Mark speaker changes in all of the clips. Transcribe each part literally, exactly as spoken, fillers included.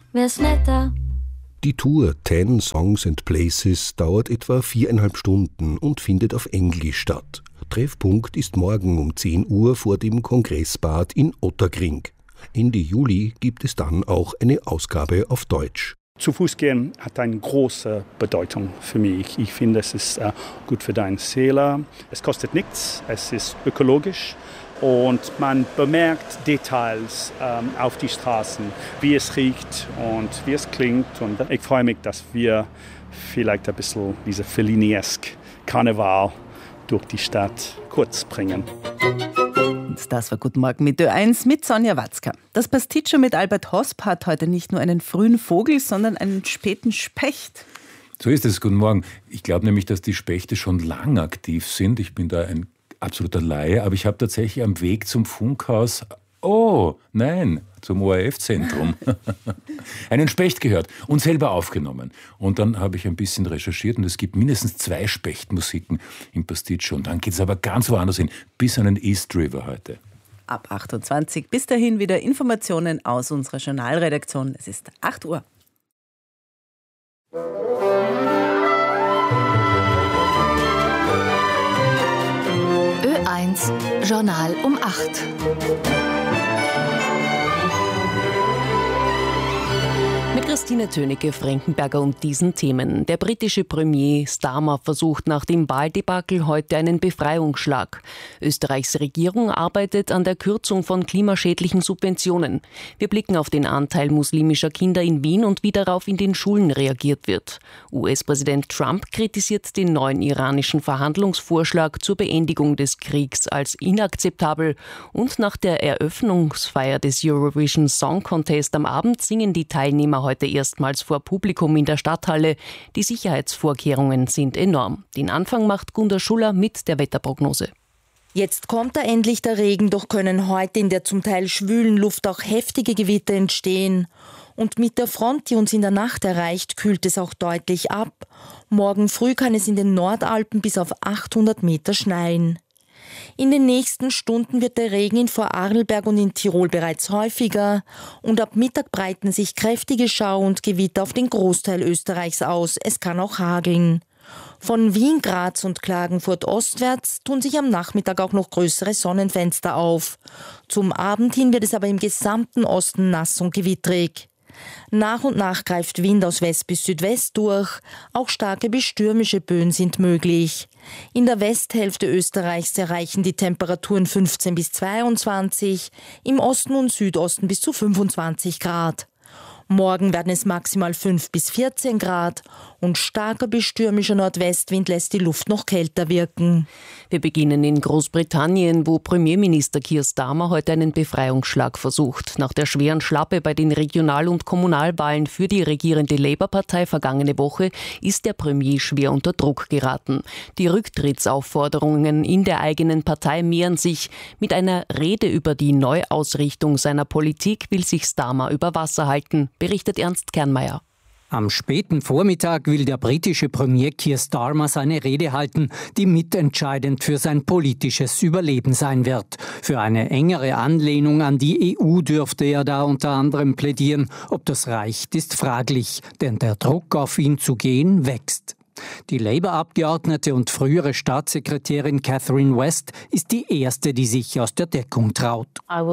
Speaker 1: wär's netter.
Speaker 2: Die Tour Ten Songs and Places dauert etwa viereinhalb Stunden und findet auf Englisch statt. Treffpunkt ist morgen um zehn Uhr vor dem Kongressbad in Ottakring. Ende Juli gibt es dann auch eine Ausgabe auf Deutsch.
Speaker 3: Zu Fuß gehen hat eine große Bedeutung für mich. Ich finde, es ist äh, gut für deine Seele. Es kostet nichts, es ist ökologisch und man bemerkt Details ähm, auf die Straßen, wie es riecht und wie es klingt. Und ich freue mich, dass wir vielleicht ein bisschen diese Fellini-esk Karneval durch die Stadt kurz bringen.
Speaker 4: Und das war Guten Morgen mit Ö eins mit Sonja Watzka. Das Pasticcio mit Albert Hosp hat heute nicht nur einen frühen Vogel, sondern einen späten Specht.
Speaker 5: So ist es, guten Morgen. Ich glaube nämlich, dass die Spechte schon lang aktiv sind. Ich bin da ein absoluter Laie, aber ich habe tatsächlich am Weg zum Funkhaus, oh nein, zum O R F-Zentrum, einen Specht gehört und selber aufgenommen. Und dann habe ich ein bisschen recherchiert und es gibt mindestens zwei Spechtmusiken im Pasticcio. Und dann geht es aber ganz woanders hin, bis an den East River heute.
Speaker 4: Ab achtundzwanzig. Bis dahin wieder Informationen aus unserer Journalredaktion. Es ist acht Uhr.
Speaker 1: Ö eins Journal um acht.
Speaker 6: Mit Christine Tönicke-Frankenberger und diesen Themen. Der britische Premier Starmer versucht nach dem Wahldebakel heute einen Befreiungsschlag. Österreichs Regierung arbeitet an der Kürzung von klimaschädlichen Subventionen. Wir blicken auf den Anteil muslimischer Kinder in Wien und wie darauf in den Schulen reagiert wird. U S-Präsident Trump kritisiert den neuen iranischen Verhandlungsvorschlag zur Beendigung des Kriegs als inakzeptabel. Und nach der Eröffnungsfeier des Eurovision Song Contest am Abend singen die Teilnehmer heute erstmals vor Publikum in der Stadthalle. Die Sicherheitsvorkehrungen sind enorm. Den Anfang macht Gunda Schuller mit der Wetterprognose.
Speaker 7: Jetzt kommt da endlich der Regen, doch können heute in der zum Teil schwülen Luft auch heftige Gewitter entstehen. Und mit der Front, die uns in der Nacht erreicht, kühlt es auch deutlich ab. Morgen früh kann es in den Nordalpen bis auf achthundert Meter schneien. In den nächsten Stunden wird der Regen in Vorarlberg und in Tirol bereits häufiger und ab Mittag breiten sich kräftige Schau- und Gewitter auf den Großteil Österreichs aus. Es kann auch hageln. Von Wien, Graz und Klagenfurt ostwärts tun sich am Nachmittag auch noch größere Sonnenfenster auf. Zum Abend hin wird es aber im gesamten Osten nass und gewittrig. Nach und nach greift Wind aus West bis Südwest durch. Auch starke bis stürmische Böen sind möglich. In der Westhälfte Österreichs erreichen die Temperaturen fünfzehn bis zweiundzwanzig, im Osten und Südosten bis zu fünfundzwanzig Grad. Morgen werden es maximal fünf bis vierzehn Grad und starker bis stürmischer Nordwestwind lässt die Luft noch kälter wirken.
Speaker 6: Wir beginnen in Großbritannien, wo Premierminister Keir Starmer heute einen Befreiungsschlag versucht. Nach der schweren Schlappe bei den Regional- und Kommunalwahlen für die regierende Labour-Partei vergangene Woche ist der Premier schwer unter Druck geraten. Die Rücktrittsaufforderungen in der eigenen Partei mehren sich. Mit einer Rede über die Neuausrichtung seiner Politik will sich Starmer über Wasser halten, berichtet Ernst Kernmeier.
Speaker 8: Am späten Vormittag will der britische Premier Keir Starmer seine Rede halten, die mitentscheidend für sein politisches Überleben sein wird. Für eine engere Anlehnung an die E U dürfte er da unter anderem plädieren. Ob das reicht, ist fraglich, denn der Druck auf ihn zu gehen wächst. Die Labour-Abgeordnete und frühere Staatssekretärin Catherine West ist die erste, die sich aus der Deckung traut.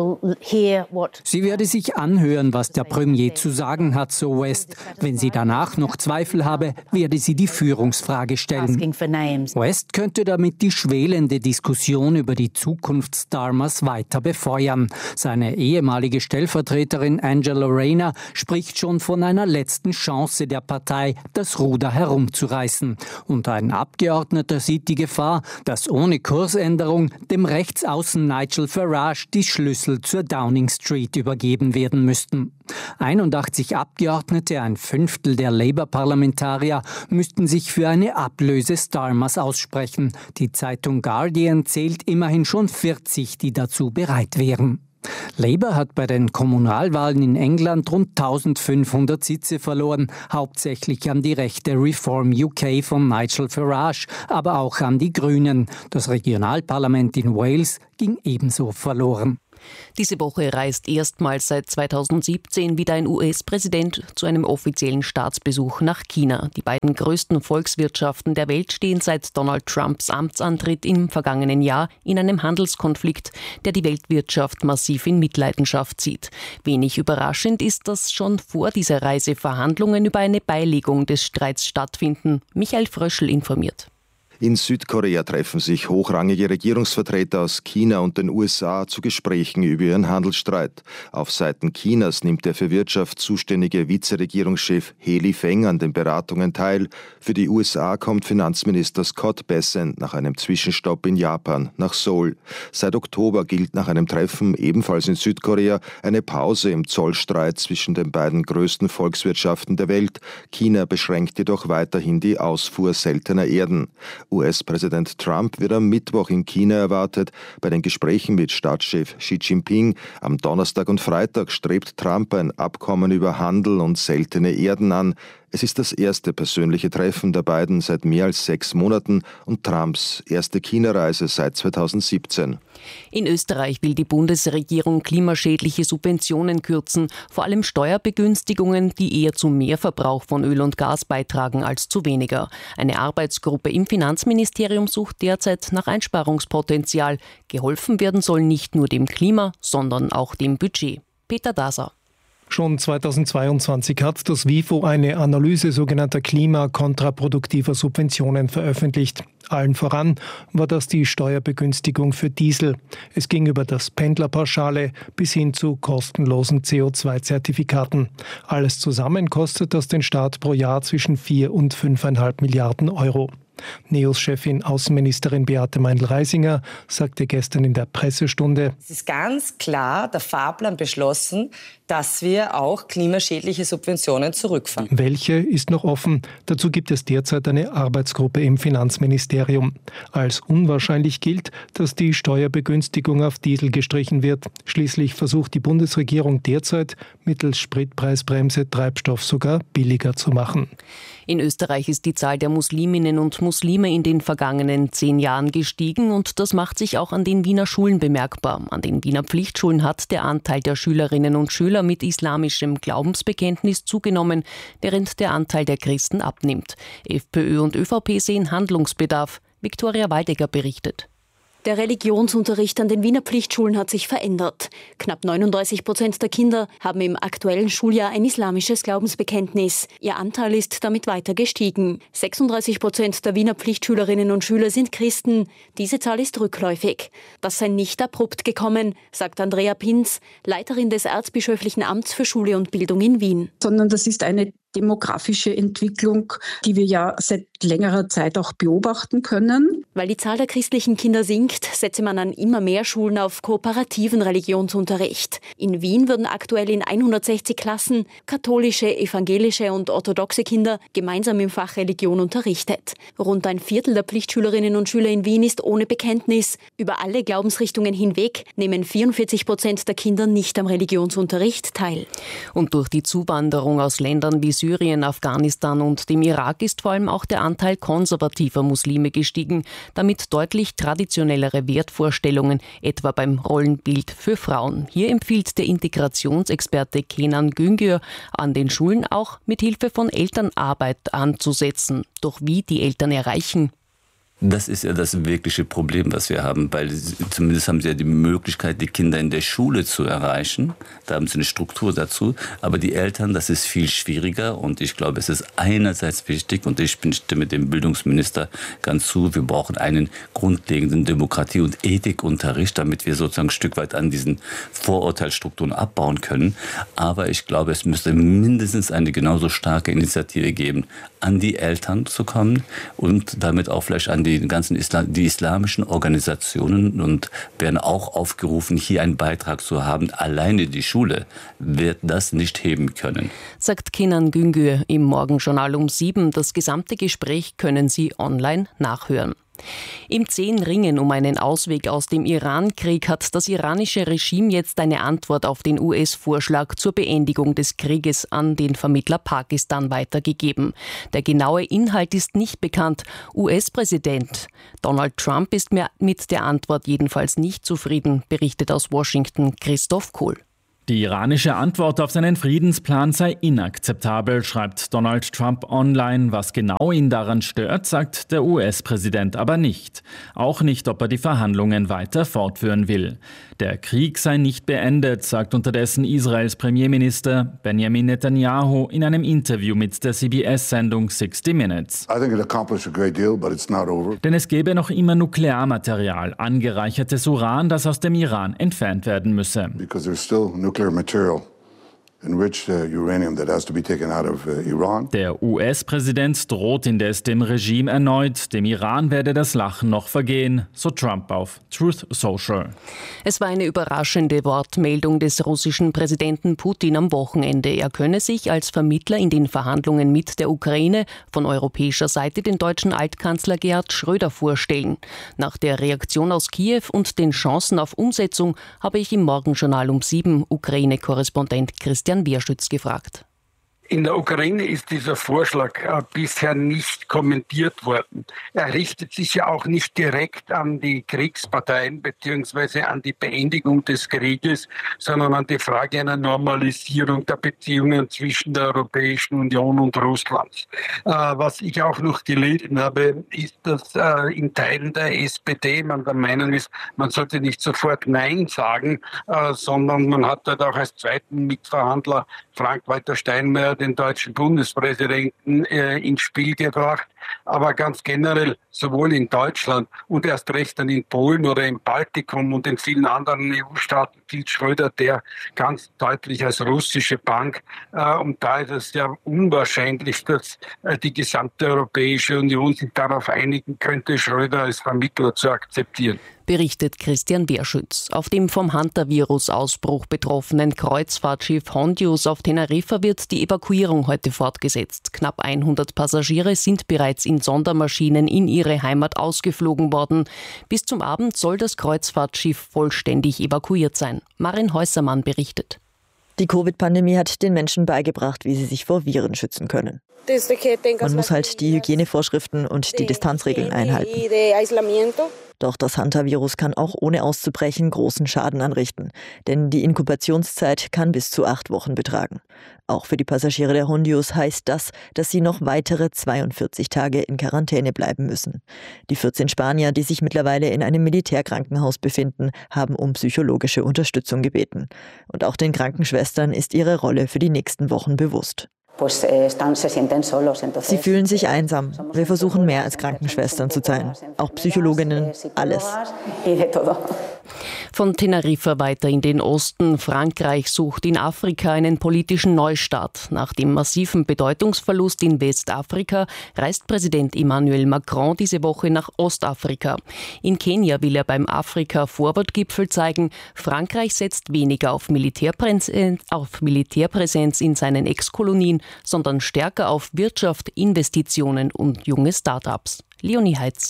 Speaker 8: Sie werde sich anhören, was der Premier zu sagen hat, so West. Wenn sie danach noch Zweifel habe, werde sie die Führungsfrage stellen. West könnte damit die schwelende Diskussion über die Zukunft Starmers weiter befeuern. Seine ehemalige Stellvertreterin Angela Rayner spricht schon von einer letzten Chance der Partei, das Ruder herumzureißen. Und ein Abgeordneter sieht die Gefahr, dass ohne Kursänderung dem Rechtsaußen Nigel Farage die Schlüssel zur Downing Street übergeben werden müssten. einundachtzig Abgeordnete, ein Fünftel der Labour-Parlamentarier, müssten sich für eine Ablöse Starmers aussprechen. Die Zeitung Guardian zählt immerhin schon vierzig, die dazu bereit wären. Labour hat bei den Kommunalwahlen in England rund eintausendfünfhundert Sitze verloren, hauptsächlich an die rechte Reform U K von Nigel Farage, aber auch an die Grünen. Das Regionalparlament in Wales ging ebenso verloren.
Speaker 6: Diese Woche reist erstmals seit zweitausendsiebzehn wieder ein U S-Präsident zu einem offiziellen Staatsbesuch nach China. Die beiden größten Volkswirtschaften der Welt stehen seit Donald Trumps Amtsantritt im vergangenen Jahr in einem Handelskonflikt, der die Weltwirtschaft massiv in Mitleidenschaft zieht. Wenig überraschend ist, dass schon vor dieser Reise Verhandlungen über eine Beilegung des Streits stattfinden. Michael Fröschl informiert.
Speaker 9: In Südkorea treffen sich hochrangige Regierungsvertreter aus China und den U S A zu Gesprächen über ihren Handelsstreit. Auf Seiten Chinas nimmt der für Wirtschaft zuständige Vizeregierungschef He Lifeng an den Beratungen teil. Für die U S A kommt Finanzminister Scott Bessent nach einem Zwischenstopp in Japan nach Seoul. Seit Oktober gilt nach einem Treffen ebenfalls in Südkorea eine Pause im Zollstreit zwischen den beiden größten Volkswirtschaften der Welt. China beschränkt jedoch weiterhin die Ausfuhr seltener Erden. U S-Präsident Trump wird am Mittwoch in China erwartet. Bei den Gesprächen mit Staatschef Xi Jinping am Donnerstag und Freitag strebt Trump ein Abkommen über Handel und seltene Erden an. Es ist das erste persönliche Treffen der beiden seit mehr als sechs Monaten und Trumps erste China-Reise seit zweitausendsiebzehn.
Speaker 6: In Österreich will die Bundesregierung klimaschädliche Subventionen kürzen, vor allem Steuerbegünstigungen, die eher zu mehr Verbrauch von Öl und Gas beitragen als zu weniger. Eine Arbeitsgruppe im Finanzministerium sucht derzeit nach Einsparungspotenzial. Geholfen werden soll nicht nur dem Klima, sondern auch dem Budget. Peter Daser.
Speaker 10: Schon zweitausendzweiundzwanzig hat das WIFO eine Analyse sogenannter klimakontraproduktiver Subventionen veröffentlicht. Allen voran war das die Steuerbegünstigung für Diesel. Es ging über das Pendlerpauschale bis hin zu kostenlosen C O zwei Zertifikaten. Alles zusammen kostet das den Staat pro Jahr zwischen vier und fünfeinhalb Milliarden Euro. NEOS-Chefin Außenministerin Beate Meindl-Reisinger sagte gestern in der Pressestunde:
Speaker 11: Es ist ganz klar der Fahrplan beschlossen, dass wir auch klimaschädliche Subventionen zurückfahren.
Speaker 10: Welche ist noch offen? Dazu gibt es derzeit eine Arbeitsgruppe im Finanzministerium. Als unwahrscheinlich gilt, dass die Steuerbegünstigung auf Diesel gestrichen wird. Schließlich versucht die Bundesregierung derzeit, mittels Spritpreisbremse Treibstoff sogar billiger zu machen.
Speaker 6: In Österreich ist die Zahl der Musliminnen und Muslime in den vergangenen zehn Jahren gestiegen und das macht sich auch an den Wiener Schulen bemerkbar. An den Wiener Pflichtschulen hat der Anteil der Schülerinnen und Schüler mit islamischem Glaubensbekenntnis zugenommen, während der Anteil der Christen abnimmt. FPÖ und ÖVP sehen Handlungsbedarf. Viktoria Waldegger berichtet.
Speaker 12: Der Religionsunterricht an den Wiener Pflichtschulen hat sich verändert. Knapp neununddreißig Prozent der Kinder haben im aktuellen Schuljahr ein islamisches Glaubensbekenntnis. Ihr Anteil ist damit weiter gestiegen. sechsunddreißig Prozent der Wiener Pflichtschülerinnen und Schüler sind Christen. Diese Zahl ist rückläufig. Das sei nicht abrupt gekommen, sagt Andrea Pinz, Leiterin des Erzbischöflichen Amts für Schule und Bildung in Wien.
Speaker 13: Sondern das ist eine demografische Entwicklung, die wir ja seit längerer Zeit auch beobachten können.
Speaker 12: Weil die Zahl der christlichen Kinder sinkt, setze man an immer mehr Schulen auf kooperativen Religionsunterricht. In Wien würden aktuell in hundertsechzig Klassen katholische, evangelische und orthodoxe Kinder gemeinsam im Fach Religion unterrichtet. Rund ein Viertel der Pflichtschülerinnen und Schüler in Wien ist ohne Bekenntnis. Über alle Glaubensrichtungen hinweg nehmen vierundvierzig Prozent der Kinder nicht am Religionsunterricht teil.
Speaker 6: Und durch die Zuwanderung aus Ländern wie Syrien, Afghanistan und dem Irak ist vor allem auch der Anteil konservativer Muslime gestiegen, damit deutlich traditionellere Wertvorstellungen, etwa beim Rollenbild für Frauen. Hier empfiehlt der Integrationsexperte Kenan Güngör, an den Schulen auch mit Hilfe von Elternarbeit anzusetzen. Doch wie die Eltern erreichen?
Speaker 14: Das ist ja das wirkliche Problem, was wir haben, weil zumindest haben sie ja die Möglichkeit, die Kinder in der Schule zu erreichen. Da haben sie eine Struktur dazu. Aber die Eltern, das ist viel schwieriger und ich glaube, es ist einerseits wichtig und ich bin stimme dem Bildungsminister ganz zu, wir brauchen einen grundlegenden Demokratie- und Ethikunterricht, damit wir sozusagen ein Stück weit an diesen Vorurteilsstrukturen abbauen können. Aber ich glaube, es müsste mindestens eine genauso starke Initiative geben, an die Eltern zu kommen und damit auch vielleicht an die ganzen Islam, die islamischen Organisationen und werden auch aufgerufen, hier einen Beitrag zu haben. Alleine die Schule wird das nicht heben können.
Speaker 6: Sagt Kenan Güngör im Morgenjournal um sieben. Das gesamte Gespräch können Sie online nachhören. Im zähen Ringen um einen Ausweg aus dem Iran-Krieg hat das iranische Regime jetzt eine Antwort auf den U S-Vorschlag zur Beendigung des Krieges an den Vermittler Pakistan weitergegeben. Der genaue Inhalt ist nicht bekannt. U S-Präsident Donald Trump ist mit der Antwort jedenfalls nicht zufrieden, berichtet aus Washington Christoph Kohl.
Speaker 15: Die iranische Antwort auf seinen Friedensplan sei inakzeptabel, schreibt Donald Trump online. Was genau ihn daran stört, sagt der U S-Präsident aber nicht. Auch nicht, ob er die Verhandlungen weiter fortführen will. Der Krieg sei nicht beendet, sagt unterdessen Israels Premierminister Benjamin Netanyahu in einem Interview mit der C B S-Sendung sixty minutes.
Speaker 16: I think it accomplished a great deal, but it's not over.
Speaker 15: Denn es gäbe noch immer Nuklearmaterial, angereichertes Uran, das aus dem Iran entfernt werden müsse.
Speaker 16: Because there's still nuclear material, enriched uh, uranium that has to be taken out of uh, Iran.
Speaker 15: Der U S-Präsident droht indes dem Regime erneut. Dem Iran werde das Lachen noch vergehen, so Trump auf Truth Social.
Speaker 6: Es war eine überraschende Wortmeldung des russischen Präsidenten Putin am Wochenende. Er könne sich als Vermittler in den Verhandlungen mit der Ukraine von europäischer Seite den deutschen Altkanzler Gerhard Schröder vorstellen. Nach der Reaktion aus Kiew und den Chancen auf Umsetzung habe ich im Morgenjournal um sieben Ukraine-Korrespondent Christian Bierschütz gefragt.
Speaker 17: In der Ukraine ist dieser Vorschlag äh, bisher nicht kommentiert worden. Er richtet sich ja auch nicht direkt an die Kriegsparteien bzw. an die Beendigung des Krieges, sondern an die Frage einer Normalisierung der Beziehungen zwischen der Europäischen Union und Russland. Äh, was ich auch noch gelesen habe, ist, dass äh, in Teilen der S P D man der Meinung ist, man sollte nicht sofort Nein sagen, äh, sondern man hat dort auch als zweiten Mitverhandler Frank-Walter Steinmeier, den deutschen Bundespräsidenten, äh, ins Spiel gebracht. Aber ganz generell, sowohl in Deutschland und erst recht dann in Polen oder im Baltikum und in vielen anderen E U-Staaten gilt Schröder der ganz deutlich als russische Bank. Äh, und da ist es ja unwahrscheinlich, dass äh, die gesamte Europäische Union sich darauf einigen könnte, Schröder als Vermittler zu akzeptieren.
Speaker 6: Berichtet Christian Bierschütz. Auf dem vom Hantavirus-Ausbruch betroffenen Kreuzfahrtschiff Hondius auf Teneriffa wird die Evakuierung heute fortgesetzt. Knapp hundert Passagiere sind bereits in Sondermaschinen in ihre Heimat ausgeflogen worden. Bis zum Abend soll das Kreuzfahrtschiff vollständig evakuiert sein. Marin Häusermann berichtet.
Speaker 18: Die Covid-Pandemie hat den Menschen beigebracht, wie sie sich vor Viren schützen können. Man muss halt die Hygienevorschriften und die Distanzregeln einhalten. Doch das Hantavirus kann auch ohne auszubrechen großen Schaden anrichten, denn die Inkubationszeit kann bis zu acht Wochen betragen. Auch für die Passagiere der Hondius heißt das, dass sie noch weitere zweiundvierzig Tage in Quarantäne bleiben müssen. Die vierzehn Spanier, die sich mittlerweile in einem Militärkrankenhaus befinden, haben um psychologische Unterstützung gebeten. Und auch den Krankenschwestern ist ihre Rolle für die nächsten Wochen bewusst. Sie fühlen sich einsam. Wir versuchen mehr als Krankenschwestern zu sein. Auch Psychologinnen, alles.
Speaker 6: Von Teneriffa weiter in den Osten. Frankreich sucht in Afrika einen politischen Neustart. Nach dem massiven Bedeutungsverlust in Westafrika reist Präsident Emmanuel Macron diese Woche nach Ostafrika. In Kenia will er beim Afrika-Forward-Gipfel zeigen, Frankreich setzt weniger auf Militärpräsenz, auf Militärpräsenz in seinen Ex-Kolonien, sondern stärker auf Wirtschaft, Investitionen und junge Start-ups. Leonie Heitz.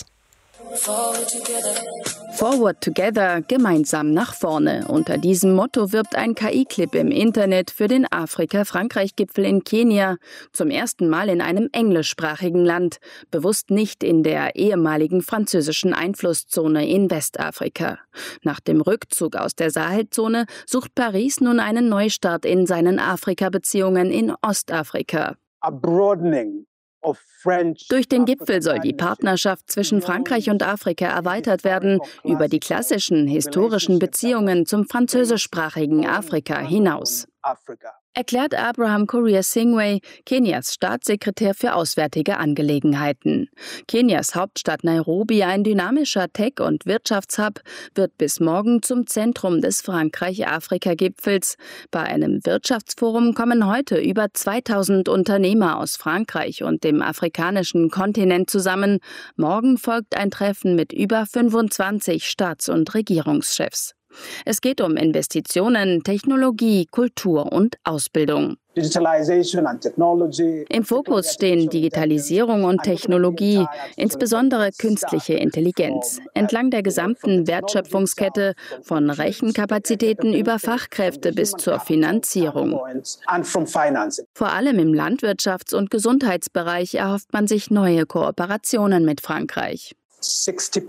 Speaker 19: Forward Together, gemeinsam nach vorne. Unter diesem Motto wirbt ein K I-Clip im Internet für den Afrika-Frankreich-Gipfel in Kenia. Zum ersten Mal in einem englischsprachigen Land. Bewusst nicht in der ehemaligen französischen Einflusszone in Westafrika. Nach dem Rückzug aus der Sahelzone sucht Paris nun einen Neustart in seinen Afrika-Beziehungen in Ostafrika.
Speaker 20: A broadening.
Speaker 19: Durch den Gipfel soll die Partnerschaft zwischen Frankreich und Afrika erweitert werden, über die klassischen historischen Beziehungen zum französischsprachigen Afrika hinaus. Erklärt Abraham Korir Singway, Kenias Staatssekretär für Auswärtige Angelegenheiten. Kenias Hauptstadt Nairobi, ein dynamischer Tech- und Wirtschaftshub, wird bis morgen zum Zentrum des Frankreich-Afrika-Gipfels. Bei einem Wirtschaftsforum kommen heute über zweitausend Unternehmer aus Frankreich und dem afrikanischen Kontinent zusammen. Morgen folgt ein Treffen mit über fünfundzwanzig Staats- und Regierungschefs. Es geht um Investitionen, Technologie, Kultur und Ausbildung. Im Fokus stehen Digitalisierung und Technologie, insbesondere künstliche Intelligenz, entlang der gesamten Wertschöpfungskette von Rechenkapazitäten über Fachkräfte bis zur Finanzierung. Vor allem im Landwirtschafts- und Gesundheitsbereich erhofft man sich neue Kooperationen mit Frankreich. sechzig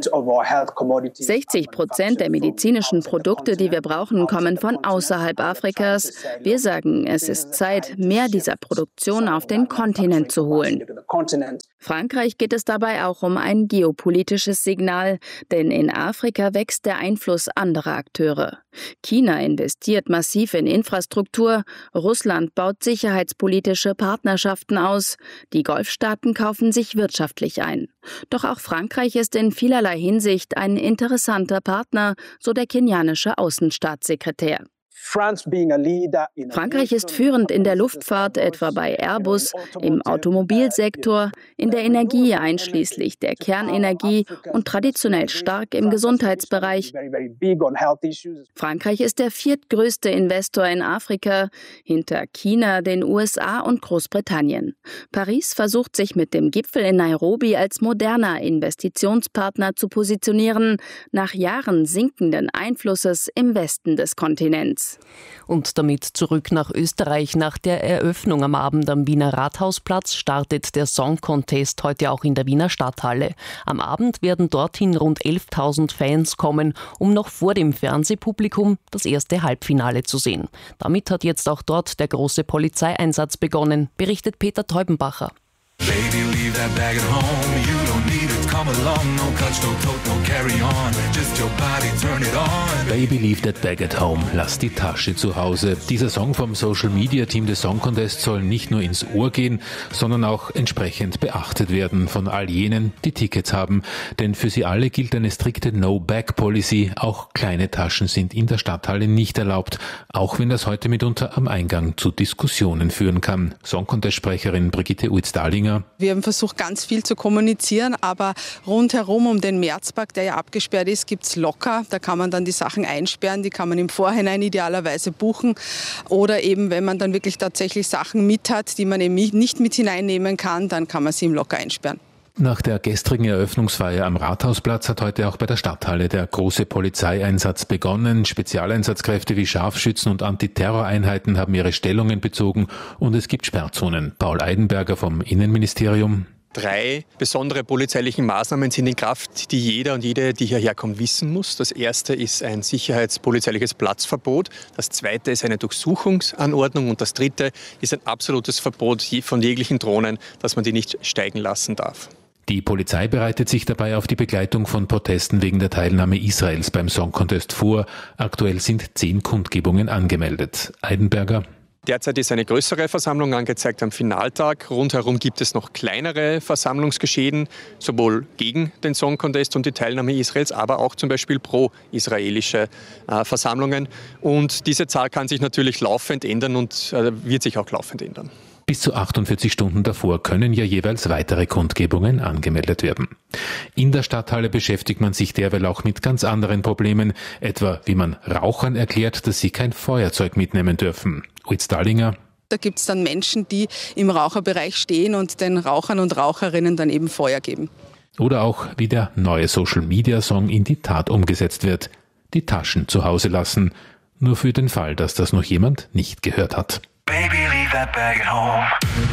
Speaker 19: Prozent der medizinischen Produkte, die wir brauchen, kommen von außerhalb Afrikas. Wir sagen, es ist Zeit, mehr dieser Produktion auf den Kontinent zu holen. Frankreich geht es dabei auch um ein geopolitisches Signal, denn in Afrika wächst der Einfluss anderer Akteure. China investiert massiv in Infrastruktur, Russland baut sicherheitspolitische Partnerschaften aus, die Golfstaaten kaufen sich wirtschaftlich ein. Doch auch Frankreich ist in vielerlei Hinsicht ein interessanter Partner, so der kenianische Außenstaatssekretär. Frankreich ist führend in der Luftfahrt, etwa bei Airbus, im Automobilsektor, in der Energie einschließlich der Kernenergie und traditionell stark im Gesundheitsbereich. Frankreich ist der viertgrößte Investor in Afrika, hinter China, den U S A und Großbritannien. Paris versucht sich mit dem Gipfel in Nairobi als moderner Investitionspartner zu positionieren, nach Jahren sinkenden Einflusses im Westen des Kontinents.
Speaker 6: Und damit zurück nach Österreich. Nach der Eröffnung am Abend am Wiener Rathausplatz startet der Song Contest heute auch in der Wiener Stadthalle. Am Abend werden dorthin rund elftausend Fans kommen, um noch vor dem Fernsehpublikum das erste Halbfinale zu sehen. Damit hat jetzt auch dort der große Polizeieinsatz begonnen, berichtet Peter Teubenbacher.
Speaker 20: Baby, leave that bag at home. You don't need it, come along. No clutch, no tote, no carry on. Just your body, turn it on.
Speaker 5: Baby, leave that bag at home. Lass die Tasche zu Hause. Dieser Song vom Social Media Team des Song Contest soll nicht nur ins Ohr gehen, sondern auch entsprechend beachtet werden von all jenen, die Tickets haben. Denn für sie alle gilt eine strikte No-Bag-Policy. Auch kleine Taschen sind in der Stadthalle nicht erlaubt, auch wenn das heute mitunter am Eingang zu Diskussionen führen kann. Song Contest-Sprecherin Brigitte Uitz-Dahlinger.
Speaker 21: Wir haben versucht, ganz viel zu kommunizieren, aber rundherum um den Märzpark, der ja abgesperrt ist, gibt es Locker. Da kann man dann die Sachen einsperren, die kann man im Vorhinein idealerweise buchen. Oder eben, wenn man dann wirklich tatsächlich Sachen mit hat, die man eben nicht mit hineinnehmen kann, dann kann man sie im Locker einsperren.
Speaker 5: Nach der gestrigen Eröffnungsfeier am Rathausplatz hat heute auch bei der Stadthalle der große Polizeieinsatz begonnen. Spezialeinsatzkräfte wie Scharfschützen und Antiterroreinheiten haben ihre Stellungen bezogen und es gibt Sperrzonen. Paul Eidenberger vom Innenministerium.
Speaker 22: Drei besondere polizeiliche Maßnahmen sind in Kraft, die jeder und jede, die hierher kommt, wissen muss. Das erste ist ein sicherheitspolizeiliches Platzverbot. Das zweite ist eine Durchsuchungsanordnung. Und das dritte ist ein absolutes Verbot von jeglichen Drohnen, dass man die nicht steigen lassen darf.
Speaker 5: Die Polizei bereitet sich dabei auf die Begleitung von Protesten wegen der Teilnahme Israels beim Song Contest vor. Aktuell sind zehn Kundgebungen angemeldet. Eidenberger.
Speaker 22: Derzeit ist eine größere Versammlung angezeigt am Finaltag. Rundherum gibt es noch kleinere Versammlungsgeschehen, sowohl gegen den Song Contest und die Teilnahme Israels, aber auch zum Beispiel pro-israelische äh, Versammlungen. Und diese Zahl kann sich natürlich laufend ändern und äh, wird sich auch laufend ändern.
Speaker 5: Bis zu achtundvierzig Stunden davor können ja jeweils weitere Kundgebungen angemeldet werden. In der Stadthalle beschäftigt man sich derweil auch mit ganz anderen Problemen, etwa wie man Rauchern erklärt, dass sie kein Feuerzeug mitnehmen dürfen. Uitz-Dahlinger.
Speaker 21: Da gibt es dann Menschen, die im Raucherbereich stehen und den Rauchern und Raucherinnen dann eben Feuer geben.
Speaker 5: Oder auch, wie der neue Social-Media-Song in die Tat umgesetzt wird. Die Taschen zu Hause lassen. Nur für den Fall, dass das noch jemand nicht gehört hat.
Speaker 20: Baby, leave that bag at home.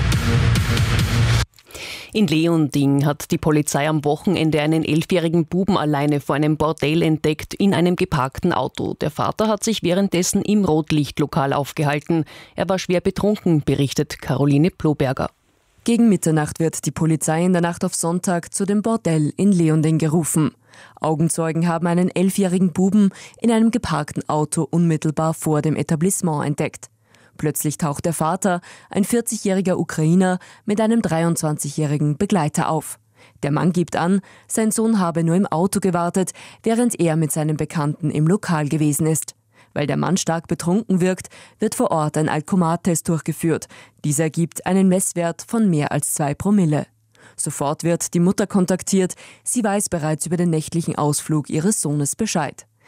Speaker 6: In Leonding hat die Polizei am Wochenende einen elfjährigen Buben alleine vor einem Bordell entdeckt, in einem geparkten Auto. Der Vater hat sich währenddessen im Rotlichtlokal aufgehalten. Er war schwer betrunken, berichtet Caroline Ploberger.
Speaker 23: Gegen Mitternacht wird die Polizei in der Nacht auf Sonntag zu dem Bordell in Leonding gerufen. Augenzeugen haben einen elfjährigen Buben in einem geparkten Auto unmittelbar vor dem Etablissement entdeckt. Plötzlich taucht der Vater, ein vierzigjähriger Ukrainer, mit einem dreiundzwanzigjährigen Begleiter auf. Der Mann gibt an, sein Sohn habe nur im Auto gewartet, während er mit seinem Bekannten im Lokal gewesen ist. Weil der Mann stark betrunken wirkt, wird vor Ort ein Alkomat-Test durchgeführt. Dieser ergibt einen Messwert von mehr als zwei Promille. Sofort wird die Mutter kontaktiert. Sie weiß bereits über den nächtlichen Ausflug ihres Sohnes Bescheid.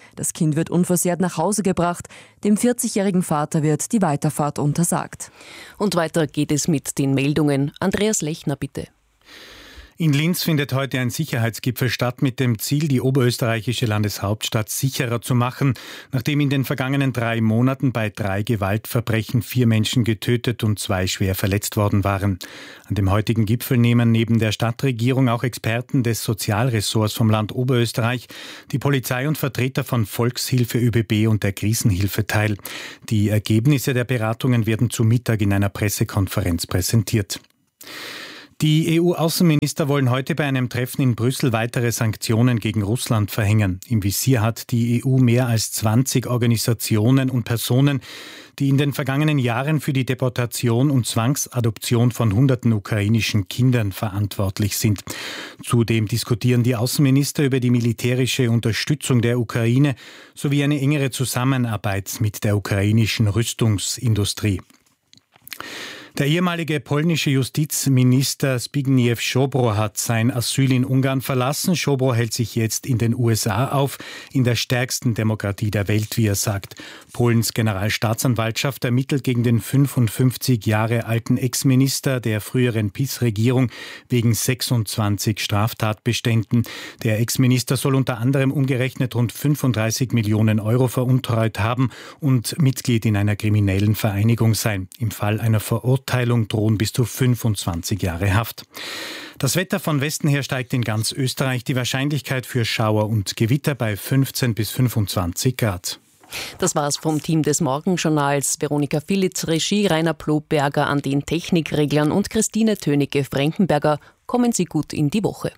Speaker 23: Das Kind wird unversehrt nach Hause gebracht. Dem vierzigjährigen Vater wird die Weiterfahrt untersagt.
Speaker 6: Und weiter geht es mit den Meldungen. Andreas Lechner, bitte.
Speaker 2: In Linz findet heute ein Sicherheitsgipfel statt mit dem Ziel, die oberösterreichische Landeshauptstadt sicherer zu machen, nachdem in den vergangenen drei Monaten bei drei Gewaltverbrechen vier Menschen getötet und zwei schwer verletzt worden waren. An dem heutigen Gipfel nehmen neben der Stadtregierung auch Experten des Sozialressorts vom Land Oberösterreich, die Polizei und Vertreter von Volkshilfe, ÖBB und der Krisenhilfe teil. Die Ergebnisse der Beratungen werden zu Mittag in einer Pressekonferenz präsentiert. Die E U-Außenminister wollen heute bei einem Treffen in Brüssel weitere Sanktionen gegen Russland verhängen. Im Visier hat die E U mehr als zwanzig Organisationen und Personen, die in den vergangenen Jahren für die Deportation und Zwangsadoption von hunderten ukrainischen Kindern verantwortlich sind. Zudem diskutieren die Außenminister über die militärische Unterstützung der Ukraine sowie eine engere Zusammenarbeit mit der ukrainischen Rüstungsindustrie. Der ehemalige polnische Justizminister Zbigniew Ziobro hat sein Asyl in Ungarn verlassen. Ziobro hält sich jetzt in den U S A auf, in der stärksten Demokratie der Welt, wie er sagt. Polens Generalstaatsanwaltschaft ermittelt gegen den fünfundfünfzig Jahre alten Ex-Minister der früheren P I S-Regierung wegen sechsundzwanzig Straftatbeständen. Der Ex-Minister soll unter anderem umgerechnet rund fünfunddreißig Millionen Euro veruntreut haben und Mitglied in einer kriminellen Vereinigung sein. Im Fall einer Verurteilung Verurteilung drohen bis zu fünfundzwanzig Jahre Haft. Das Wetter von Westen her steigt in ganz Österreich. Die Wahrscheinlichkeit für Schauer und Gewitter bei fünfzehn bis fünfundzwanzig Grad.
Speaker 6: Das war's vom Team des Morgenjournals. Veronika Filitz, Regie, Rainer Plobberger an den Technikreglern und Christine Tönecke-Frankenberger. Kommen Sie gut in die Woche.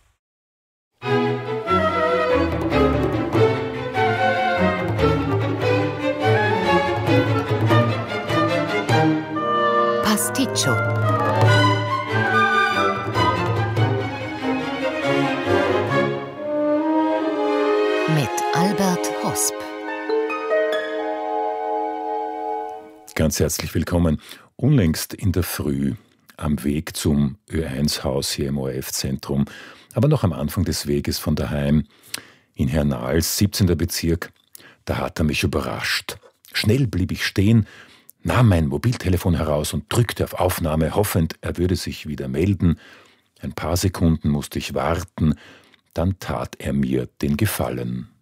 Speaker 1: Pasticcio. Mit Albert Hosp.
Speaker 5: Ganz herzlich willkommen. Unlängst in der Früh am Weg zum Ö eins Haus hier im O R F-Zentrum, aber noch am Anfang des Weges von daheim in Hernals, siebzehnter Bezirk, da hat er mich überrascht. Schnell blieb ich stehen, nahm mein Mobiltelefon heraus und drückte auf Aufnahme, hoffend, er würde sich wieder melden. Ein paar Sekunden musste ich warten, dann tat er mir den Gefallen.